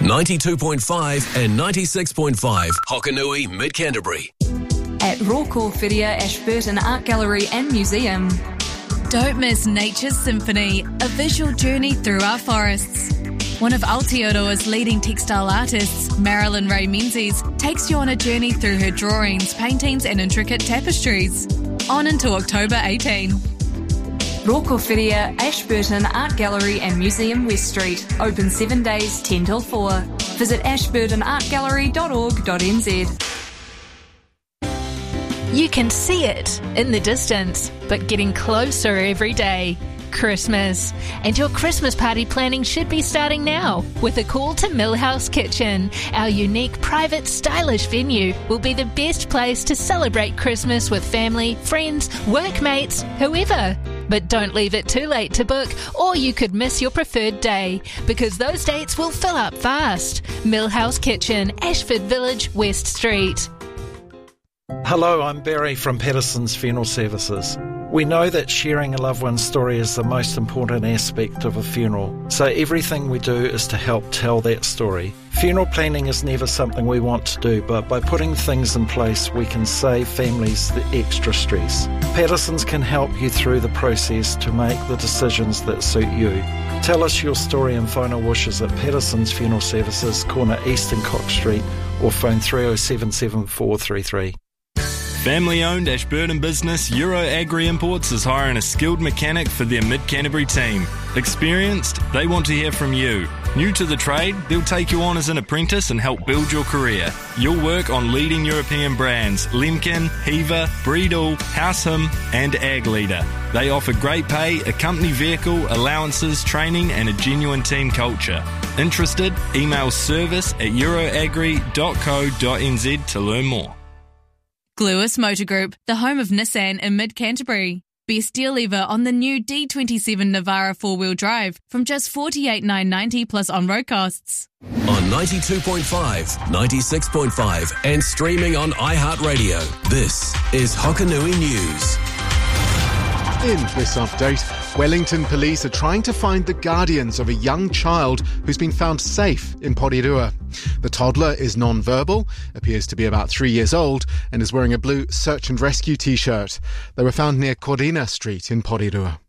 92.5 and 96.5 Hokanui, Mid-Canterbury. At Rōkōwhiria Ashburton Art Gallery and Museum. Don't miss Nature's Symphony, a visual journey through our forests. One of Aotearoa's leading textile artists, Marilyn Ray Menzies, takes you on a journey through her drawings, paintings and intricate tapestries. On until October 18. Rōkōwhiria Ashburton Art Gallery and Museum West Street. Open 7 days, 10 till 4. Visit ashburtonartgallery.org.nz. You can see it in the distance, but getting closer every day. Christmas. And your Christmas party planning should be starting now with a call to Millhouse Kitchen. Our unique, private, stylish venue will be the best place to celebrate Christmas with family, friends, workmates, whoever. But don't leave it too late to book, or you could miss your preferred day, because those dates will fill up fast. Millhouse Kitchen, Ashford Village, West Street. Hello, I'm Barry from Patterson's Funeral Services. We know that sharing a loved one's story is the most important aspect of a funeral, so everything we do is to help tell that story. Funeral planning is never something we want to do, but by putting things in place, we can save families the extra stress. Patterson's can help you through the process to make the decisions that suit you. Tell us your story and final wishes at Patterson's Funeral Services, corner East and Cox Street, or phone 307 7433. Family-owned Ashburton business Euro Agri Imports is hiring a skilled mechanic for their Mid-Canterbury team. Experienced? They want to hear from you. New to the trade? They'll take you on as an apprentice and help build your career. You'll work on leading European brands Lemken, Heaver, Breedall, Househam and Ag Leader. They offer great pay, a company vehicle, allowances, training and a genuine team culture. Interested? Email service@euroagri.co.nz to learn more. Gluis Motor Group, the home of Nissan in Mid-Canterbury. Best deal ever on the new D27 Navara 4-wheel drive from just $48,990 plus on-road costs. On 92.5, 96.5 and streaming on iHeartRadio. This is Hokanui News. In this update, Wellington police are trying to find the guardians of a young child who's been found safe in Porirua. The toddler is non-verbal, appears to be about 3 years old, and is wearing a blue search and rescue t-shirt. They were found near Corina Street in Porirua.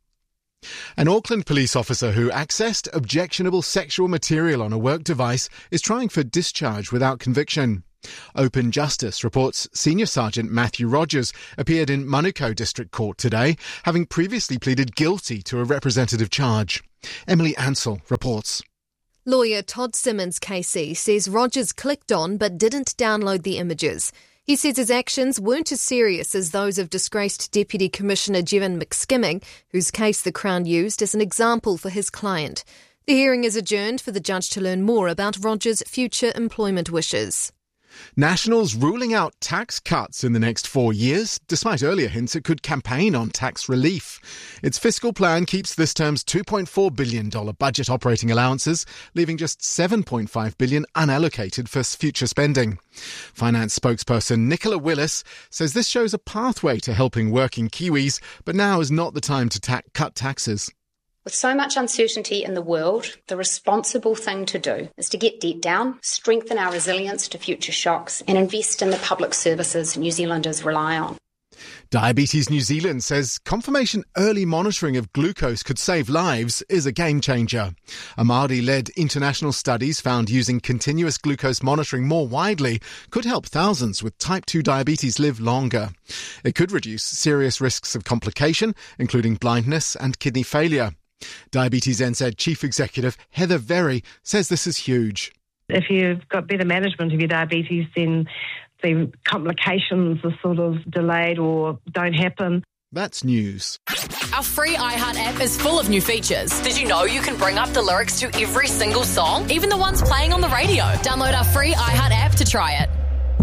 An Auckland police officer who accessed objectionable sexual material on a work device is trying for discharge without conviction. Open Justice reports Senior Sergeant Matthew Rogers appeared in Manukau District Court today, having previously pleaded guilty to a representative charge. Emily Ansell reports. Lawyer Todd Simmons KC says Rogers clicked on but didn't download the images. He says his actions weren't as serious as those of disgraced Deputy Commissioner Jevon McSkimming, whose case the Crown used as an example for his client. The hearing is adjourned for the judge to learn more about Rogers' future employment wishes. Nationals ruling out tax cuts in the next 4 years, despite earlier hints it could campaign on tax relief. Its fiscal plan keeps this term's $2.4 billion budget operating allowances, leaving just $7.5 billion unallocated for future spending. Finance spokesperson Nicola Willis says this shows a pathway to helping working Kiwis, but now is not the time to cut taxes. With so much uncertainty in the world, the responsible thing to do is to get debt down, strengthen our resilience to future shocks, and invest in the public services New Zealanders rely on. Diabetes New Zealand says confirmation early monitoring of glucose could save lives is a game changer. A Māori-led international studies found using continuous glucose monitoring more widely could help thousands with type 2 diabetes live longer. It could reduce serious risks of complication, including blindness and kidney failure. Diabetes NZ Chief Executive Heather Very says this is huge. If you've got better management of your diabetes, then the complications are sort of delayed or don't happen. That's news. Our free iHeart app is full of new features. Did you know you can bring up the lyrics to every single song, even the ones playing on the radio? Download our free iHeart app to try it.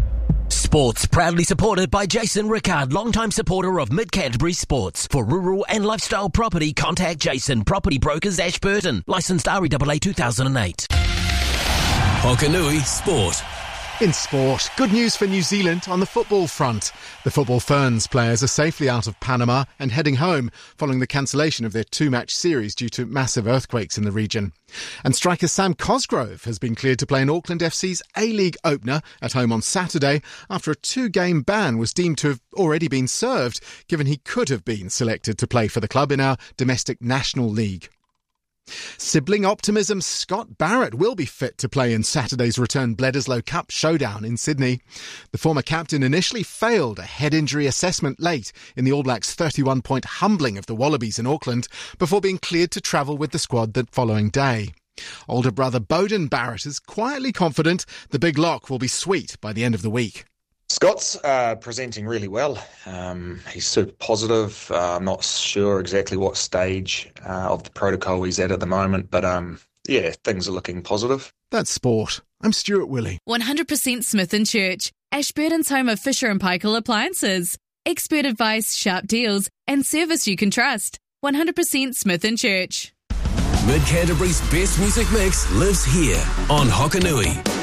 Sports, proudly supported by Jason Rickard, longtime supporter of Mid-Canterbury Sports. For rural and lifestyle property, contact Jason, Property Brokers Ashburton. Licensed REAA 2008. Hokanui Sport. In sport, good news for New Zealand on the football front. The Football Ferns players are safely out of Panama and heading home following the cancellation of their 2-match series due to massive earthquakes in the region. And striker Sam Cosgrove has been cleared to play in Auckland FC's A-League opener at home on Saturday after a 2-game ban was deemed to have already been served, given he could have been selected to play for the club in our domestic National League. Sibling optimism, Scott Barrett will be fit to play in Saturday's return Bledisloe Cup showdown in Sydney. The former captain initially failed a head injury assessment late in the All Blacks' 31-point humbling of the Wallabies in Auckland before being cleared to travel with the squad the following day. Older brother Beauden Barrett is quietly confident the big lock will be sweet by the end of the week. Scott's presenting really well. He's super positive. I'm not sure exactly what stage of the protocol he's at the moment, but things are looking positive. That's sport. I'm Stuart Willey. 100% Smith & Church, Ashburton's home of Fisher & Paykel appliances. Expert advice, sharp deals, and service you can trust. 100% Smith & Church. Mid Canterbury's best music mix lives here on Hokanui.